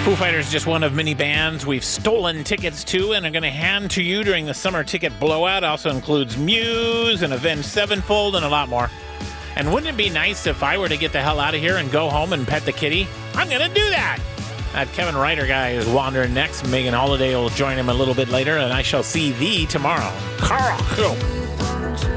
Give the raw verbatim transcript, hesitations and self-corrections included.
Foo Fighters is just one of many bands we've stolen tickets to and are going to hand to you during the summer ticket blowout. Also includes Muse and Avenged Sevenfold and a lot more. And wouldn't it be nice if I were to get the hell out of here and go home and pet the kitty? I'm going to do that! That Kevin Ryder guy is wandering next. Megan Holiday will join him a little bit later, and I shall see thee tomorrow. Carl.